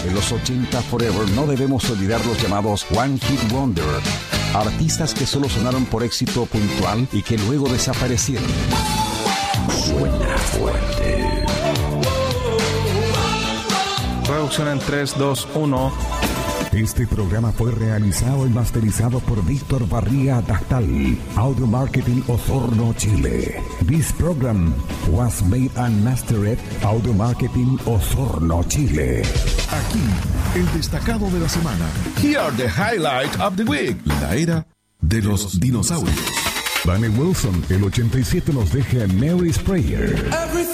En los 80 Forever no debemos olvidar los llamados One Hit Wonder, artistas que solo sonaron por éxito puntual y que luego desaparecieron. Suena fuerte. Producción en 3, 2, 1. Este programa fue realizado y masterizado por Víctor Barría Tastal, Audio Marketing Osorno, Chile. This program was made and mastered Audio Marketing Osorno, Chile. Aquí, el destacado de la semana. Here are the highlights of the week. La era de los dinosaurios. Danny Wilson, el 87 nos deja Mary's Prayer.